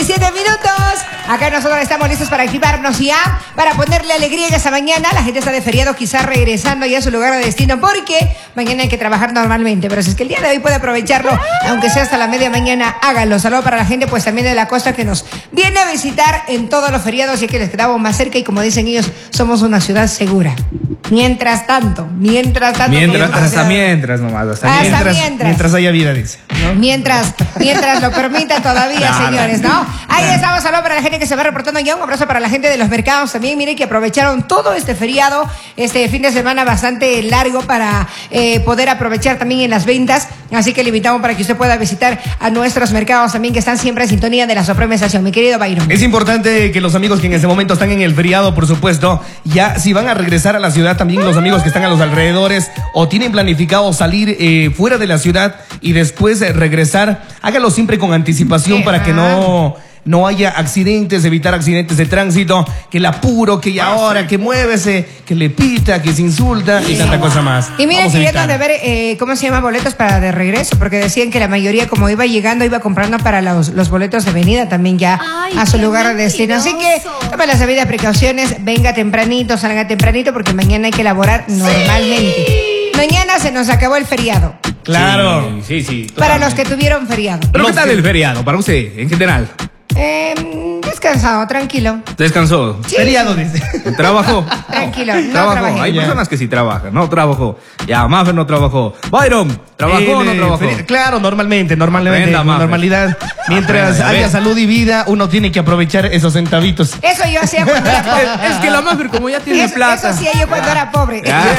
17 minutos. Acá nosotros estamos listos para activarnos ya, para ponerle alegría ya esta mañana. La gente está de feriado, quizás regresando ya a su lugar de destino, porque mañana hay que trabajar normalmente. Pero si es que el día de hoy puede aprovecharlo, aunque sea hasta la media mañana, hágalo. Saludo para la gente, pues también de la costa, que nos viene a visitar en todos los feriados, ya que les quedamos más cerca y, como dicen ellos, somos una ciudad segura. Mientras tanto. Mientras haya vida, dice, ¿no? Mientras lo permita todavía, claro, señores, ¿no? Ahí estamos. Saludos para la gente que se va reportando ya. Un abrazo para la gente de los mercados también. Miren que aprovecharon todo este feriado, este fin de semana bastante largo, para poder aprovechar también en las ventas. Así que le invitamos para que usted pueda visitar a nuestros mercados también, que están siempre en sintonía de la Suprema Estación. Mi querido Byron. Es importante que los amigos que en este momento están en el feriado, por supuesto, ya si van a regresar a la ciudad, también los amigos que están a los alrededores o tienen planificado salir fuera de la ciudad y después regresar, hágalo siempre con anticipación para que no haya accidentes, evitar accidentes de tránsito, que el apuro, que ya ahora, que muévese, que le pita, que se insulta y tanta cosa más. Y miren que ya de ver, ¿cómo se llama? Boletos para de regreso, porque decían que la mayoría, como iba llegando, iba comprando para los boletos de venida también ya a su lugar de destino. Así que tome las debidas precauciones, venga tempranito, salga tempranito, porque mañana hay que elaborar normalmente. Mañana se nos acabó el feriado. Claro. Sí. Para los que tuvieron feriado. ¿Pero qué tal el feriado para usted, en general? Descansado, tranquilo. ¿Descansó? Sí. Feriado, dice. ¿Trabajó? Tranquilo, no trabajó. trabajé. Hay personas que sí trabajan, no trabajó. Ya, Maffer no trabajó. Byron, ¿trabajó o no trabajó? Claro, normalmente, Venda, normalidad. Mientras haya salud y vida, uno tiene que aprovechar esos centavitos. Eso yo hacía cuando era pobre. Es que la Maffer, como ya tiene plata. Eso hacía yo cuando era pobre.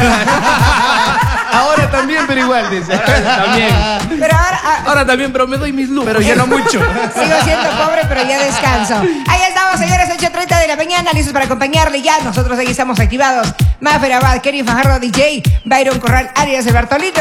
Ahora también, pero igual, dice. También. Pero Ahora también, pero me doy mis lujos. Pero ya no mucho. Sigo siendo pobre, pero ya descanso. Ahí estamos, señores, 8:30 de la mañana, listos para acompañarle ya. Nosotros ahí estamos activados. Maffer Abad, Kenny Fajardo, DJ, Byron Corral, Arias de Bartolito.